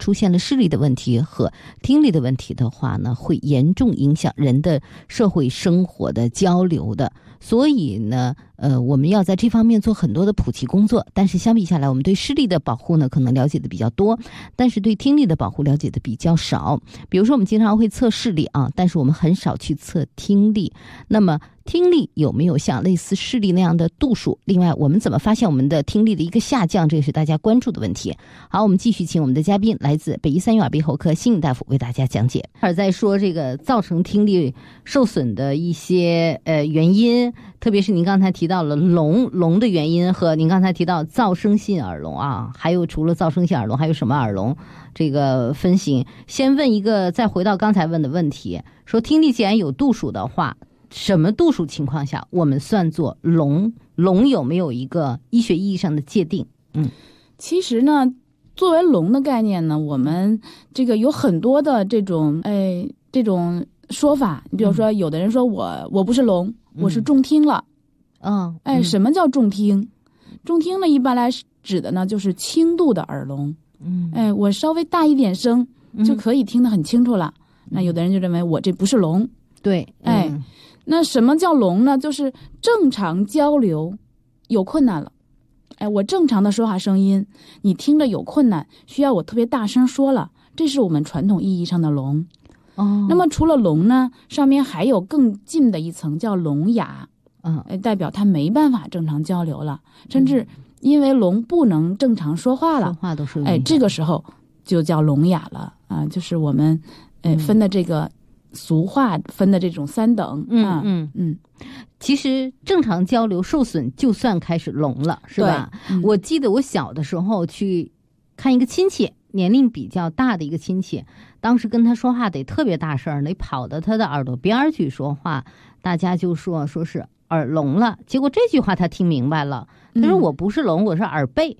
出现了视力的问题和听力的问题的话呢，会严重影响人的社会生活的交流的。所以呢，我们要在这方面做很多的普及工作。但是相比下来，我们对视力的保护呢，可能了解的比较多，但是对听力的保护了解的比较少。比如说，我们经常会测视力啊，但是我们很少去测听力。那么听力有没有像类似视力那样的度数？另外，我们怎么发现我们的听力的一个下降？这也是大家关注的问题。好，我们继续请我们的嘉宾，来自北医三院耳鼻喉科新颖大夫为大家讲解。在说这个造成听力受损的一些原因，特别是您刚才提到了聋的原因和您刚才提到噪声性耳聋啊，还有除了噪声性耳聋，还有什么耳聋？这个分型，先问一个，再回到刚才问的问题，说听力既然有度数的话，什么度数情况下我们算作聋？聋有没有一个医学意义上的界定？ 其实呢，作为聋的概念呢，我们这个有很多的这种说法。你比如说，有的人说我不是聋，我是重听了。什么叫重听？重听呢，一般来指的呢就是轻度的耳聋。我稍微大一点声就可以听得很清楚了。那有的人就认为我这不是聋。 对， 那什么叫聋呢？就是正常交流有困难了。我正常的说话声音，你听着有困难，需要我特别大声说了，这是我们传统意义上的聋。那么除了聋呢，上面还有更近的一层叫聋哑。代表他没办法正常交流了，甚至因为聋不能正常说话了， 说话都是这个时候就叫聋哑了啊，就是我们分的这个俗话分的这种3等。 其实正常交流受损就算开始聋了，是吧？我记得我小的时候去看一个亲戚，年龄比较大的一个亲戚，当时跟他说话得特别大声，得跑到他的耳朵边去说话，大家就说是耳聋了。结果这句话他听明白了，他说我不是聋，我是耳背。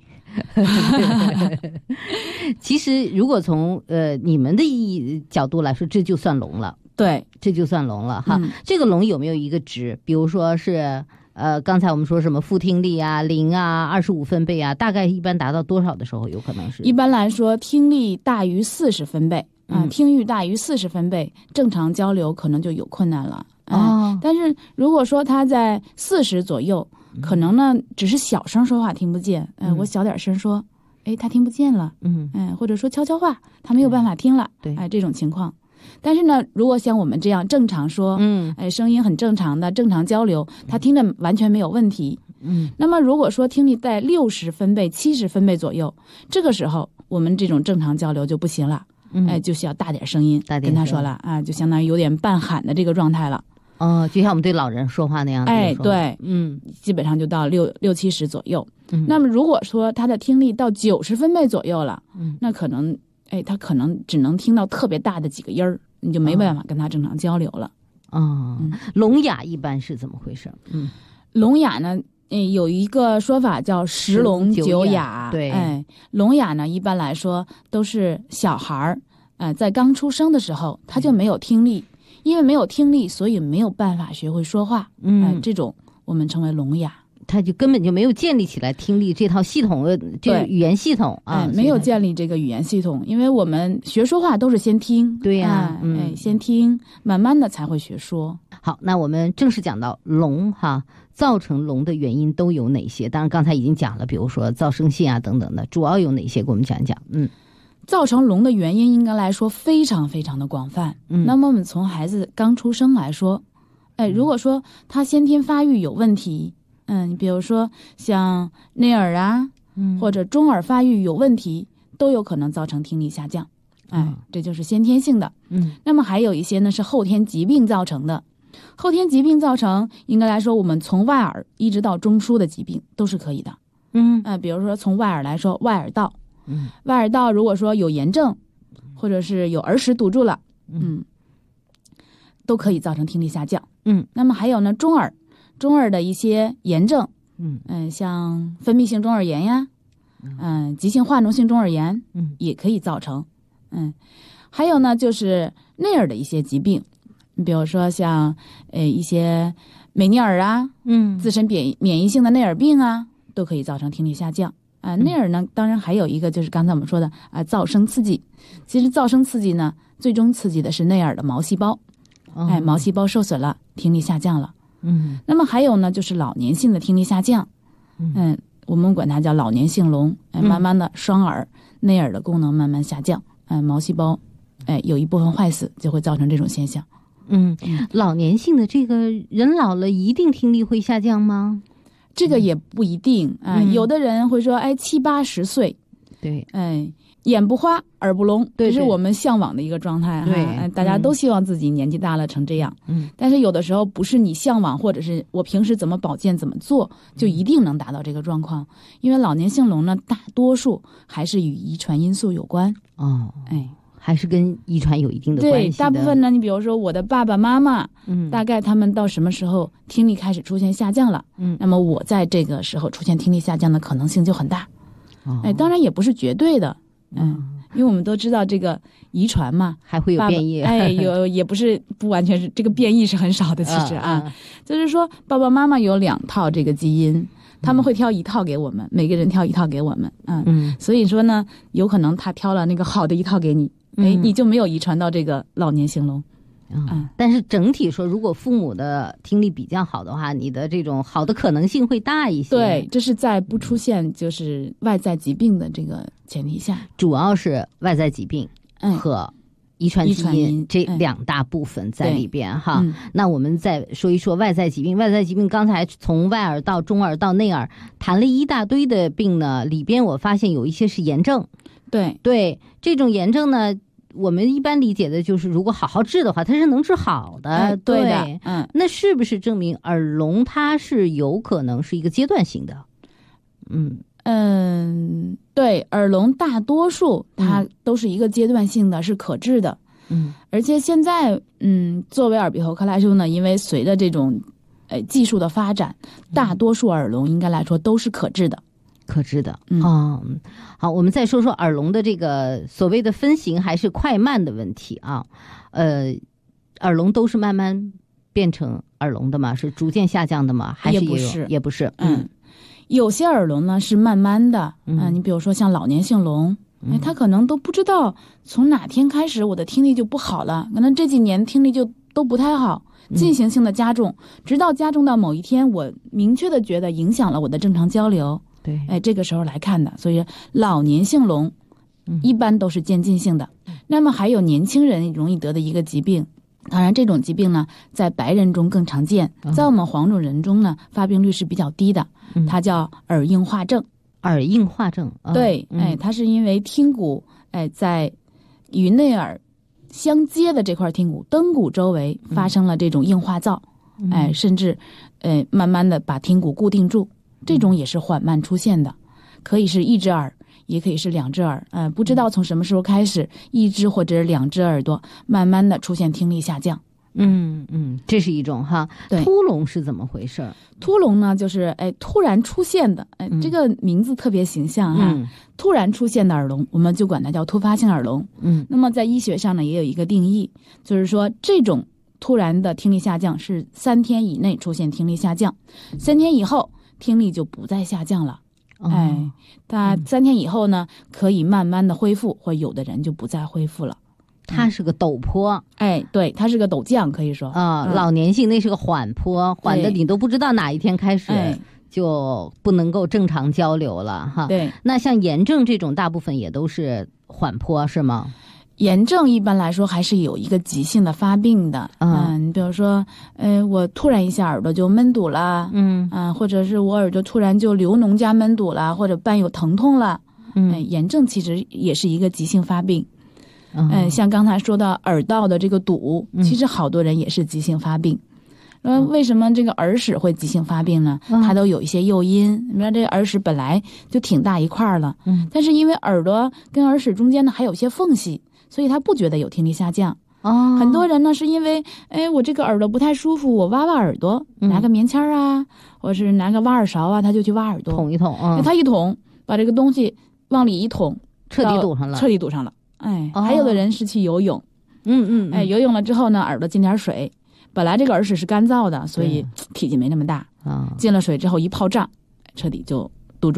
其实如果从你们的角度来说，这就算聋了。 对， 这就算聋了哈。这个聋有没有一个值？比如说是刚才我们说什么副听力啊、0啊、25分贝啊，大概一般达到多少的时候有可能是？ 一般来说，听力大于40分贝听域大于40分贝，正常交流可能就有困难了。但是如果说他在40左右，可能呢只是小声说话听不见，我小点声说，他听不见了，或者说悄悄话，他没有办法听了，这种情况。但是呢，如果像我们这样正常说，声音很正常的正常交流，他听着完全没有问题。那么如果说听力在60分贝、70分贝左右，这个时候我们这种正常交流就不行了，就需要大点声音跟他说了就相当于有点半喊的这个状态了。 就像我们对老人说话那样子。 对，基本上就到60-70左右。那么如果说他的听力到90分贝左右了，那可能他可能只能听到特别大的几个音儿，你就没办法跟他正常交流了。 聋哑一般是怎么回事？ 聋哑呢，有一个说法叫10聋9哑。 对， 聋哑呢，一般来说都是小孩儿，在刚出生的时候他就没有听力，因为没有听力，所以没有办法学会说话。这种我们称为聋哑。 他就根本就没有建立起来听力这套系统的这个语言系统没有建立这个语言系统，因为我们学说话都是先听， 对呀， 先听，慢慢的才会学说。 好，那我们正式讲到聋哈，造成聋的原因都有哪些？当然刚才已经讲了，比如说噪声性等等的，主要有哪些？给我们讲讲。 造成聋的原因应该来说非常非常的广泛。那么我们从孩子刚出生来说，如果说他先天发育有问题，你比如说像内耳啊，或者中耳发育有问题，都有可能造成听力下降。这就是先天性的。那么还有一些呢是后天疾病造成的。后天疾病造成，应该来说我们从外耳一直到中枢的疾病都是可以的。比如说从外耳来说，外耳道，外耳道如果说有炎症，或者是有耳屎堵住了，都可以造成听力下降。那么还有呢，中耳的一些炎症，像分泌性中耳炎呀，急性化脓性中耳炎，也可以造成。还有呢，就是内耳的一些疾病，你比如说像一些美尼尔啊，自身免疫性的内耳病啊，都可以造成听力下降。 内耳呢，当然还有一个就是刚才我们说的噪声刺激。其实噪声刺激呢，最终刺激的是内耳的毛细胞，毛细胞受损了，听力下降了。那么还有呢，就是老年性的听力下降。我们管它叫老年性聋，慢慢的双耳、内耳的功能慢慢下降，毛细胞有一部分坏死，就会造成这种现象。 老年性的这个人老了一定听力会下降吗？ 这个也不一定有的人会说70、80岁， 对， 眼不花耳不聋， 对， 这是我们向往的一个状态。 对， 大家都希望自己年纪大了成这样。但是有的时候不是你向往，或者是我平时怎么保健怎么做，就一定能达到这个状况。因为老年性聋呢，大多数还是与遗传因素有关。 还是跟遗传有一定的关系的。 对，大部分呢，你比如说我的爸爸妈妈，大概他们到什么时候听力开始出现下降了，那么我在这个时候出现听力下降的可能性就很大。当然也不是绝对的，因为我们都知道这个遗传嘛， 还会有变异， 也不完全是这个变异是很少的，其实就是说爸爸妈妈有2套这个基因。他们会挑一套给我们，每个人挑一套给我们，所以说呢，有可能他挑了那个好的一套给你，你就没有遗传到这个老年性聋。 但是整体说，如果父母的听力比较好的话，你的这种好的可能性会大一些。 对，这是在不出现就是外在疾病的这个前提下， 主要是外在疾病和遗传基因这2大部分在里边哈。那我们再说一说外在疾病。外在疾病刚才从外耳到中耳到内耳谈了一大堆的病呢，里边我发现有一些是炎症。对，这种炎症呢，我们一般理解的就是如果好好治的话，它是能治好的。 对的， 那是不是证明耳聋它是有可能是一个阶段性的？ 对，耳聋大多数它都是一个阶段性的，是可治的。而且现在作为耳鼻喉科来说呢，因为随着这种技术的发展，大多数耳聋应该来说都是可治的。 好，我们再说说耳聋的这个所谓的分型还是快慢的问题啊。耳聋都是慢慢变成耳聋的吗？是逐渐下降的吗？还是也不是。 有些耳聋呢是慢慢的，你比如说像老年性聋，他可能都不知道从哪天开始我的听力就不好了，可能这几年听力就都不太好，进行性的加重，直到加重到某一天，我明确的觉得影响了我的正常交流。 对， 这个时候来看的，所以老年性聋一般都是渐进性的。那么还有年轻人容易得的一个疾病，当然这种疾病呢在白人中更常见，在我们黄种人中呢发病率是比较低的，它叫耳硬化症。 耳硬化症， 对，它是因为听骨在与内耳相接的这块听骨灯骨周围发生了这种硬化灶，甚至慢慢的把听骨固定住，这种也是缓慢出现的，可以是一只耳，也可以是2只耳，不知道从什么时候开始，一只或者是2只耳朵慢慢的出现听力下降。 这是一种哈。 对， 突聋是怎么回事？ 突聋呢，就是突然出现的，这个名字特别形象哈。突然出现的耳聋，我们就管它叫突发性耳聋。那么在医学上呢，也有一个定义，就是说这种突然的听力下降是3天以内出现听力下降，3天以后听力就不再下降了。它3天以后呢，可以慢慢的恢复，或有的人就不再恢复了。 它是个陡坡， 对，它是个陡降，可以说老年性那是个缓坡，缓的你都不知道哪一天开始就不能够正常交流了哈。 对， 那像炎症这种大部分也都是缓坡是吗？ 炎症一般来说还是有一个急性的发病的。你比如说我突然一下耳朵就闷堵了，或者是我耳朵突然就流脓加闷堵了，或者伴有疼痛了，炎症其实也是一个急性发病。像刚才说到耳道的这个堵，其实好多人也是急性发病。为什么这个耳屎会急性发病呢？它都有一些诱因。你看这耳屎本来就挺大一块了，但是因为耳朵跟耳屎中间呢还有些缝隙，所以他不觉得有听力下降。很多人呢是因为我这个耳朵不太舒服，我挖耳朵，拿个棉签啊，或是拿个挖耳勺啊，他就去挖耳朵， 捅一捅。 他一捅，把这个东西往里一捅， 彻底堵上了。 还有的人是去游泳，游泳了之后呢，耳朵进点水，本来这个耳屎是干燥的，所以体积没那么大，进了水之后一泡胀，彻底就堵住了，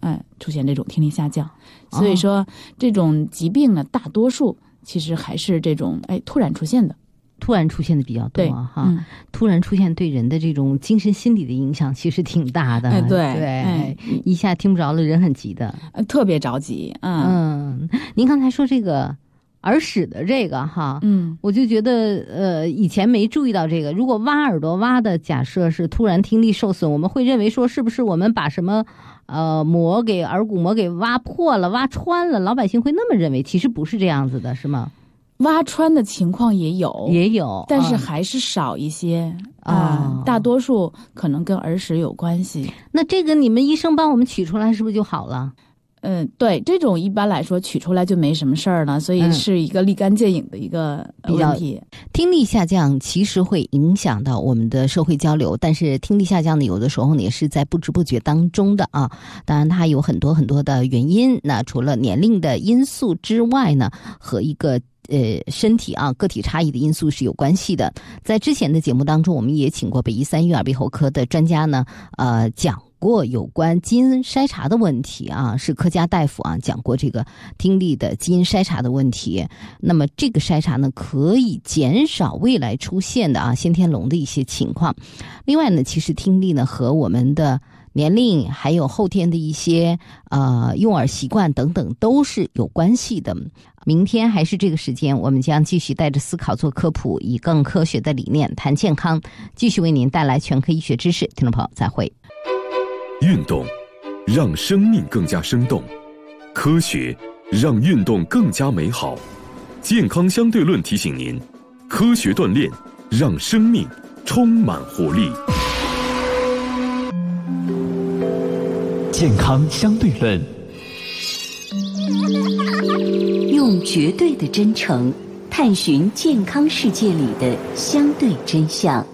出现这种听力下降。所以说这种疾病呢，大多数其实还是这种突然出现的。 突然出现的比较多哈，突然出现对人的这种精神心理的影响其实挺大的。 对， 一下听不着了，人很急的， 特别着急。 您刚才说这个耳屎的这个哈，我就觉得以前没注意到这个。如果挖耳朵挖的假设是突然听力受损，我们会认为说是不是我们把什么耳骨膜给挖破了、挖穿了，老百姓会那么认为，其实不是这样子的，是吗？ 挖穿的情况也有，但是还是少一些大多数可能跟耳屎有关系。 那这个你们医生帮我们取出来是不是就好了？ 对，这种一般来说取出来就没什么事儿了，所以是一个立竿见影的一个问题。 听力下降其实会影响到我们的社会交流，但是听力下降呢，有的时候呢也是在不知不觉当中的啊。当然它有很多很多的原因，那除了年龄的因素之外呢，和一个身体个体差异的因素是有关系的。在之前的节目当中，我们也请过北医3院耳鼻喉科的专家呢，讲过有关基因筛查的问题是柯佳大夫讲过这个听力的基因筛查的问题。那么这个筛查呢，可以减少未来出现的先天聋的一些情况。另外呢，其实听力呢和我们的年龄还有后天的一些用耳习惯等等都是有关系的。明天还是这个时间，我们将继续带着思考做科普，以更科学的理念谈健康，继续为您带来全科医学知识。听众朋友再会。 运动让生命更加生动，科学让运动更加美好。健康相对论提醒您，科学锻炼让生命充满活力。 健康相对论， 用绝对的真诚探寻健康世界里的相对真相。